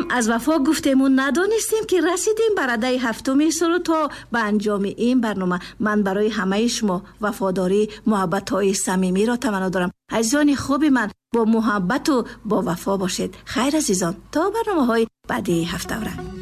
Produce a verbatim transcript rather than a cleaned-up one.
از وفا گفتمون ندانستیم که رسیدیم بر عده هفتم سال. تا به انجام این برنامه من برای همه شما وفاداری، محبت های صمیمی را تمنا دارم. عزیزان خوب من، با محبت و با وفا باشید. خیر عزیزان، تا برنامه های بعدی هفته.